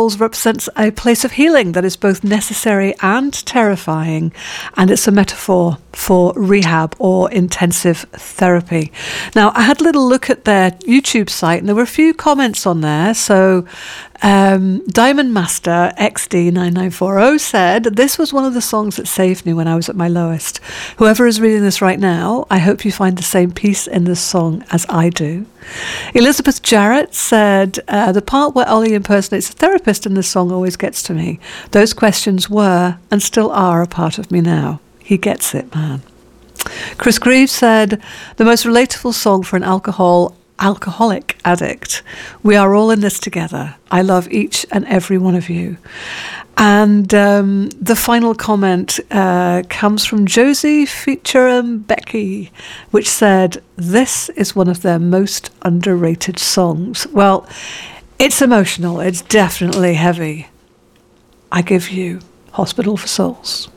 Souls represents a place of healing that is both necessary and terrifying, and it's a metaphor for rehab or intensive therapy. Now, I had a little look at their YouTube site, and there were a few comments on there. So Diamond Master XD9940 said, "This was one of the songs that saved me when I was at my lowest. Whoever is reading this right now, I hope you find the same peace in this song as I do." Elizabeth Jarrett said, "The part where Ollie impersonates a therapist in this song always gets to me. Those questions were and still are a part of me now. He gets it, man." Chris Greaves said, "The most relatable song for an alcoholic addict. We are all in this together. I love each and every one of you." And the final comment comes from Josie featuring Becky, which said, "This is one of their most underrated songs." Well, it's emotional. It's definitely heavy. I give you Hospital for Souls.